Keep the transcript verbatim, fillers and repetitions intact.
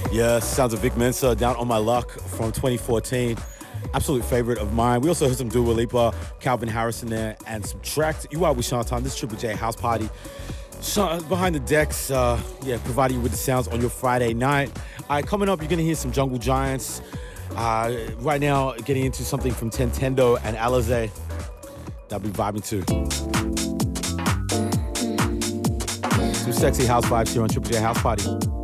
Yeah, sounds of Vic Mensa, Down on My Luck from twenty fourteen. Absolute favorite of mine. We also heard some Dua Lipa, Calvin Harris in there, and some tracks. You are with Shantan. This is Triple J House Party. Sean, behind the decks, uh, yeah, providing you with the sounds on your Friday night. All right, coming up, you're going to hear some Jungle Giants. Uh, right now, getting into something from Tentendo and Alizé. That'll be vibing too. Some sexy house vibes here on Triple J House Party.